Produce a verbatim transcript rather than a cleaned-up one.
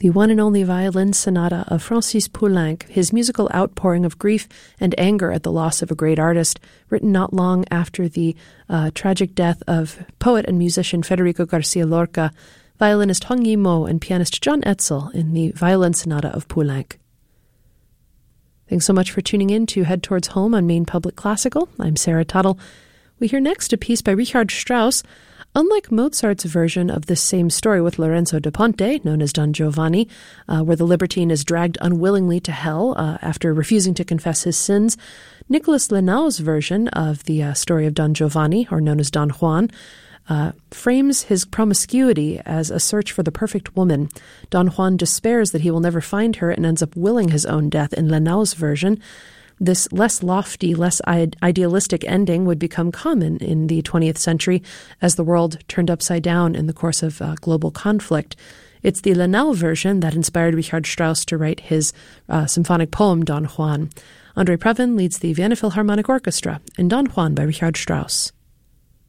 The one and only violin sonata of Francis Poulenc, his musical outpouring of grief and anger at the loss of a great artist, written not long after the uh, tragic death of poet and musician Federico Garcia Lorca, violinist Hong Yimou and pianist John Etzel in the violin sonata of Poulenc. Thanks so much for tuning in to Head Towards Home on Maine Public Classical. I'm Sarah Tuttle. We hear next a piece by Richard Strauss. Unlike Mozart's version of this same story with Lorenzo da Ponte, known as Don Giovanni, uh, where the libertine is dragged unwillingly to hell uh, after refusing to confess his sins, Nicholas Lenau's version of the uh, story of Don Giovanni, or known as Don Juan, uh, frames his promiscuity as a search for the perfect woman. Don Juan despairs that he will never find her and ends up willing his own death in Lenau's version. This less lofty, less idealistic ending would become common in the twentieth century as the world turned upside down in the course of uh, global conflict. It's the Lenau version that inspired Richard Strauss to write his uh, symphonic poem, Don Juan. André Previn leads the Vienna Philharmonic Orchestra in Don Juan by Richard Strauss.